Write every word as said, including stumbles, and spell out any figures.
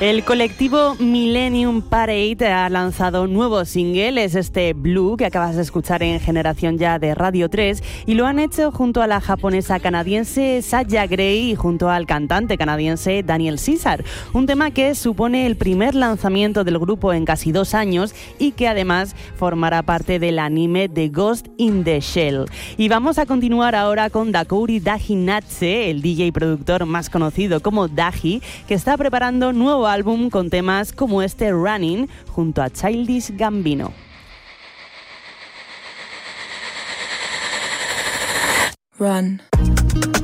El colectivo Millennium Parade ha lanzado un nuevo single, es este Blue, que acabas de escuchar en Generación Ya de Radio tres, y lo han hecho junto a la japonesa canadiense Sasha Grey y junto al cantante canadiense Daniel Caesar, un tema que supone el primer lanzamiento del grupo en casi dos años y que además formará parte del anime The Ghost in the Shell. Y vamos a continuar ahora con Dakouri Dahinatse, el D J y productor más conocido como Dahi, que está preparando nuevo álbum con temas como este Running junto a Childish Gambino. Run.